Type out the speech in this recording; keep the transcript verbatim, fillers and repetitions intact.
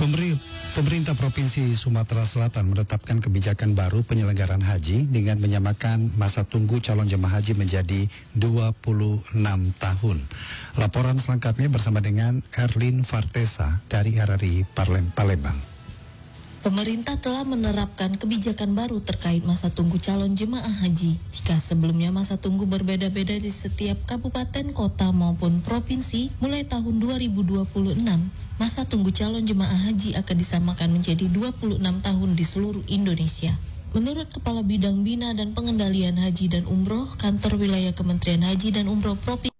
Pemberi, pemerintah Provinsi Sumatera Selatan menetapkan kebijakan baru penyelenggaraan haji dengan menyamakan masa tunggu calon jemaah haji menjadi dua puluh enam tahun. Laporan selengkapnya bersama dengan Erlin Fartesa dari R R I Palembang. Pemerintah telah menerapkan kebijakan baru terkait masa tunggu calon jemaah haji. Jika sebelumnya masa tunggu berbeda-beda di setiap kabupaten, kota maupun provinsi, mulai tahun dua ribu dua puluh enam, masa tunggu calon jemaah haji akan disamakan menjadi dua puluh enam tahun di seluruh Indonesia. Menurut Kepala Bidang Bina dan Pengendalian Haji dan Umroh, Kantor Wilayah Kementerian Haji dan Umroh Provinsi